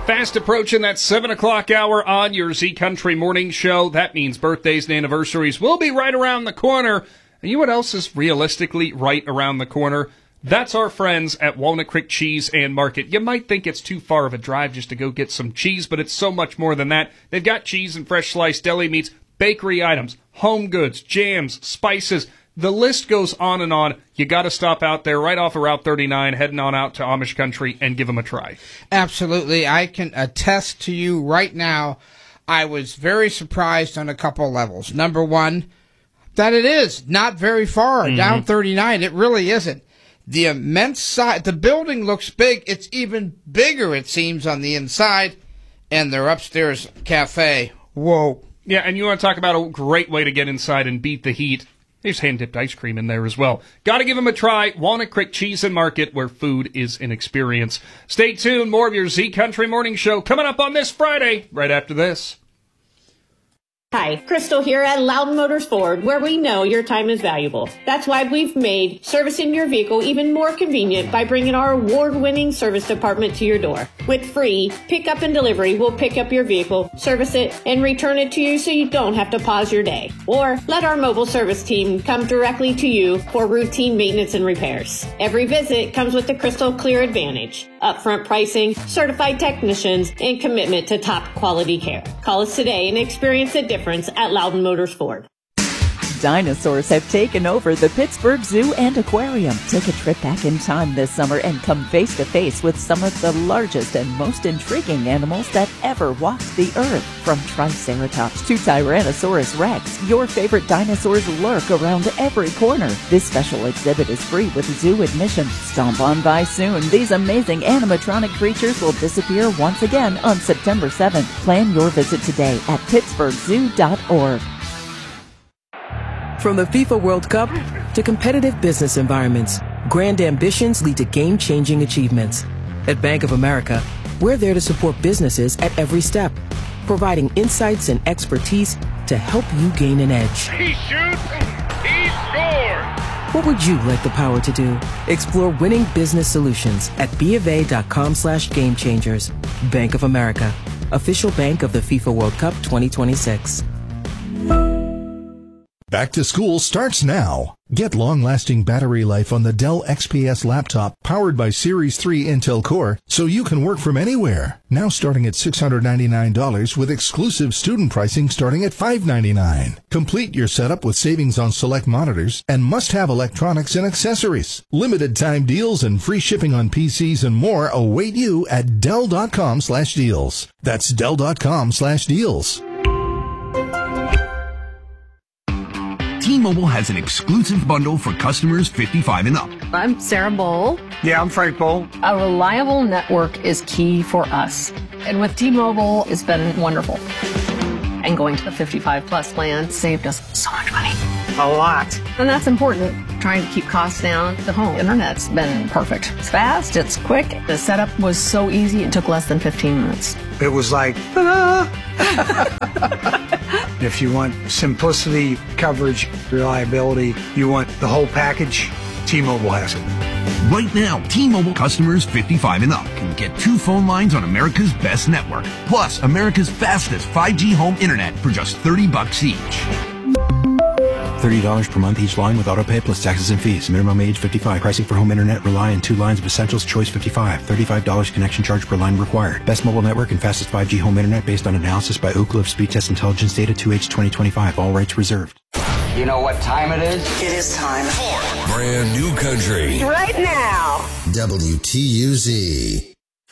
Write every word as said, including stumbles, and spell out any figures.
Fast approaching that seven o'clock hour on your Z Country Morning Show. That means birthdays and anniversaries will be right around the corner. And you know what else is realistically right around the corner? That's our friends at Walnut Creek Cheese and Market. You might think it's too far of a drive just to go get some cheese, but it's so much more than that. They've got cheese and fresh sliced deli meats, bakery items, home goods, jams, spices. The list goes on and on. You got to stop out there right off of Route thirty-nine, heading on out to Amish country, and give them a try. Absolutely. I can attest to you right now, I was very surprised on a couple levels. Number one, that it is not very far mm-hmm. down thirty-nine. It really isn't. The immense size, the building looks big. It's even bigger, it seems, on the inside. And their upstairs cafe. Whoa. Yeah, and you want to talk about a great way to get inside and beat the heat. There's hand-dipped ice cream in there as well. Got to give them a try. Walnut Creek Cheese and Market, where food is an experience. Stay tuned. More of your Z Country Morning Show coming up on this Friday, right after this. Hi, Crystal here at Loudon Motors Ford, where we know your time is valuable. That's why we've made servicing your vehicle even more convenient by bringing our award-winning service department to your door. With free pickup and delivery, we'll pick up your vehicle, service it, and return it to you so you don't have to pause your day. Or let our mobile service team come directly to you for routine maintenance and repairs. Every visit comes with the Crystal Clear Advantage, upfront pricing, certified technicians, and commitment to top quality care. Call us today and experience the difference at Loudon Motors Ford. Dinosaurs have taken over the Pittsburgh Zoo and Aquarium. Take a trip back in time this summer and come face to face with some of the largest and most intriguing animals that ever walked the earth. From Triceratops to Tyrannosaurus Rex, your favorite dinosaurs lurk around every corner. This special exhibit is free with zoo admission. Stomp on by soon. These amazing animatronic creatures will disappear once again on September seventh. Plan your visit today at pittsburgh zoo dot org. From the FIFA World Cup to competitive business environments, grand ambitions lead to game-changing achievements. At Bank of America, we're there to support businesses at every step, providing insights and expertise to help you gain an edge. He shoots, he scores! What would you like the power to do? Explore winning business solutions at BofA.com slash game changers. Bank of America, official bank of the FIFA World Cup twenty twenty-six. Back to school starts now. Get long-lasting battery life on the Dell X P S laptop powered by Series three Intel Core so you can work from anywhere. Now starting at six hundred ninety-nine dollars with exclusive student pricing starting at five hundred ninety-nine dollars. Complete your setup with savings on select monitors and must-have electronics and accessories. Limited time deals and free shipping on P Cs and more await you at Dell.com slash deals. That's Dell.com slash deals. T-Mobile has an exclusive bundle for customers fifty-five and up. I'm Sarah Bowl. Yeah, I'm Frank Bowl. A reliable network is key for us. And with T-Mobile, it's been wonderful. And going to the fifty-five plus plan saved us so much money. A lot. And that's important. Trying to keep costs down. The home internet's been perfect. It's fast, it's quick. The setup was so easy, it took less than fifteen minutes. It was like, ta-da! If you want simplicity, coverage, reliability, you want the whole package, T-Mobile has it. Right now, T-Mobile customers fifty-five and up can get two phone lines on America's best network, plus America's fastest five G home internet for just thirty bucks each. thirty dollars per month each line with autopay plus taxes and fees. Minimum age fifty-five. Pricing for home internet rely on two lines of Essentials Choice fifty-five. thirty-five dollars connection charge per line required. Best mobile network and fastest five G home internet based on analysis by Ookla of Speed Test Intelligence data two H twenty twenty-five. All rights reserved. You know what time it is? It is time for brand new country. Right now. W T U Z.